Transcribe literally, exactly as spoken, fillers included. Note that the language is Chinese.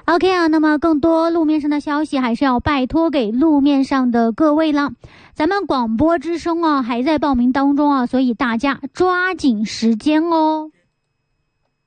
OK 啊，那么更多路面上的消息还是要拜托给路面上的各位了。咱们广播之声啊还在报名当中啊，所以大家抓紧时间哦。